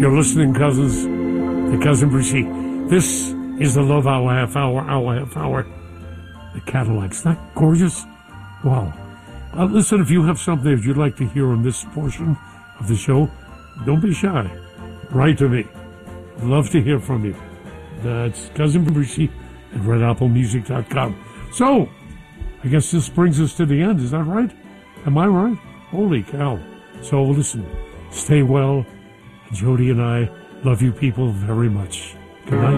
You're listening, cousins, to Cousin Brucey. This is the Love Hour, half hour. The Cadillacs. Isn't that gorgeous? Wow. Listen, if you have something that you'd like to hear on this portion of the show, don't be shy. Write to me. I'd love to hear from you. That's Cousin Brucey at redapplemusic.com. So, I guess this brings us to the end. Is that right? Am I right? Holy cow. So listen, stay well. Jody and I love you people very much. Good night.